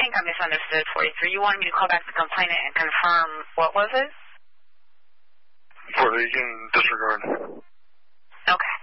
think I misunderstood 43. You wanted me to call back the complainant and confirm, what was it? 48 in disregard. Okay.